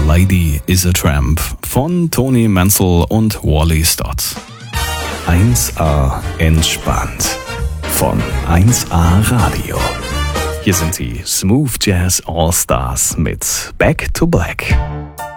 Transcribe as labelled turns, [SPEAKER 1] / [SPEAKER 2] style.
[SPEAKER 1] Lady is a Tramp von Tony Mansell und Wally Stott. 1A entspannt von 1A Radio. Hier sind die Smooth Jazz All Stars mit Back to Black.